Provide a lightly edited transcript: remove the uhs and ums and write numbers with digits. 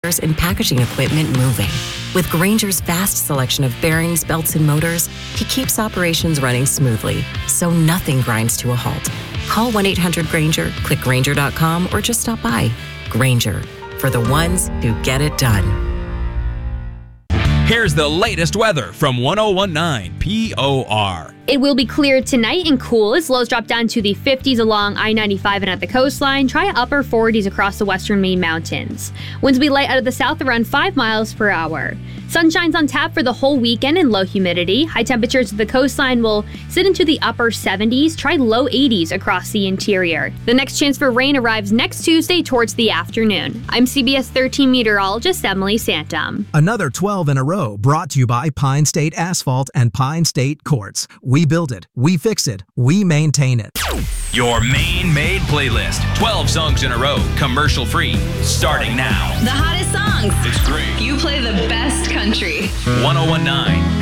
and packaging equipment moving. With Grainger's vast selection of bearings, belts, and motors, he keeps operations running smoothly, so nothing grinds to a halt. Call 1-800-GRAINGER, click Grainger.com, or just stop by. Grainger, for the ones who get it done. Here's the latest weather from 1019 POR. It will be clear tonight and cool as lows drop down to the 50s along I-95 and at the coastline. Try upper 40s across the western Maine mountains. Winds will be light out of the south around 5 miles per hour. Sunshine's on tap for the whole weekend and low humidity. High temperatures at the coastline will sit into the upper 70s. Try low 80s across the interior. The next chance for rain arrives next Tuesday towards the afternoon. I'm CBS 13 meteorologist Emily Santum. Another 12 in a row brought to you by Pine State Asphalt and Pine State Quartz. We build it, we fix it, we maintain it. Your Maine-made playlist. 12 songs in a row, commercial-free, starting now. The hottest songs. It's great. You play the best country. 1019